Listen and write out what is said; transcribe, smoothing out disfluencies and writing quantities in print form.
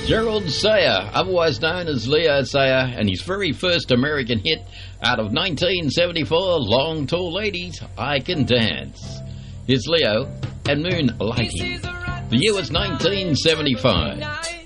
Gerald Sayer, otherwise known as Leo Sayer, and his very first American hit out of 1974, Long Tall Ladies, I Can Dance. Here's Leo and Moonlighting. The year was 1975.